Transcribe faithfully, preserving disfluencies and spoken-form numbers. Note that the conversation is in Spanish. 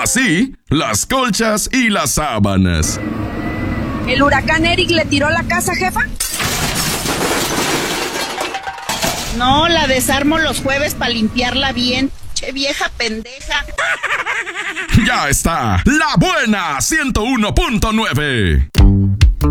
Así, las colchas y las sábanas. ¿El huracán Eric le tiró la casa, jefa? No, la desarmo los jueves para limpiarla bien. Che, vieja pendeja. Ya está, La Buena ciento uno punto nueve.